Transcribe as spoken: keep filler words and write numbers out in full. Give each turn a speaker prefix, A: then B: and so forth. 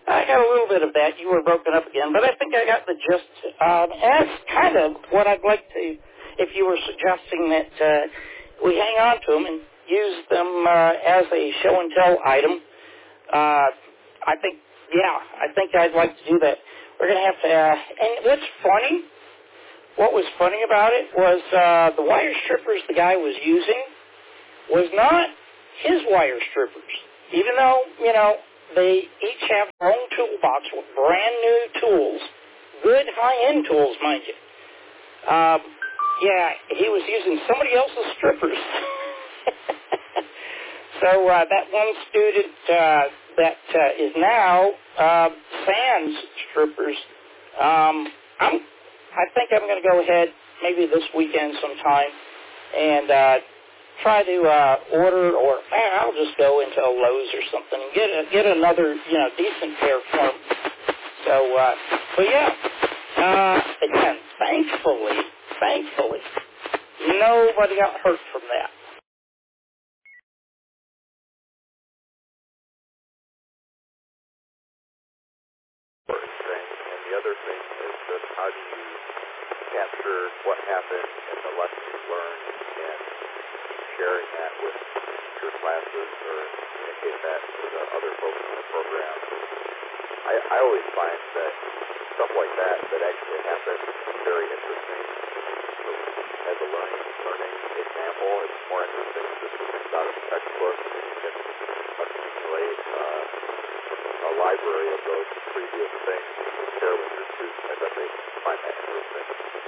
A: I got a little bit of that. You were broken up again, but I think I got the gist. Um, and that's kind of what I'd like to, if you were suggesting that uh, we hang on to them and use them uh, as a show and tell item. Uh, I think, yeah, I think I'd like to do that. We're going to have to, uh, and what's funny, what was funny about it was uh, the wire strippers the guy was using was not his wire strippers, even though, you know, they each have their own toolbox with brand new tools, good high-end tools, mind you. Um, yeah, he was using somebody else's strippers. So uh, that one student uh, that uh, is now uh, Sans strippers, um, I'm, I think I'm going to go ahead maybe this weekend sometime and uh, try to uh, order, or eh, I'll just go into a Lowe's or something and get a, get another, you know, decent pair for him. So, uh, but yeah, uh, again, thankfully, thankfully, nobody got hurt from that.
B: Thing. And the other thing is that how do you capture what happened and the lessons learned and sharing that with your classes or communicating that to the other folks in the program. I, I always find that stuff like that that actually happens is very interesting. So as a learning learning example, it's more interesting just to think out of the textbook and you can accumulate uh, a library of those previous things to share with your students. I bet they find that interesting.